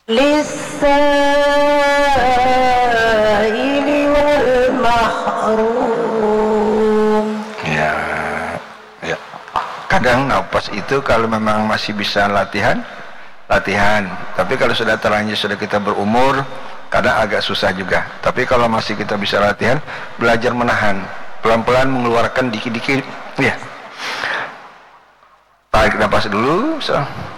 lis-sa'ili wal mahrum. Ya. Kadang nafas itu kalau memang masih bisa latihan. Tapi kalau sudah terlanjur, sudah kita berumur, kadang agak susah juga. Tapi kalau masih kita bisa latihan, belajar menahan, pelan-pelan mengeluarkan dikit-dikit. Ya. Tarik nafas dulu.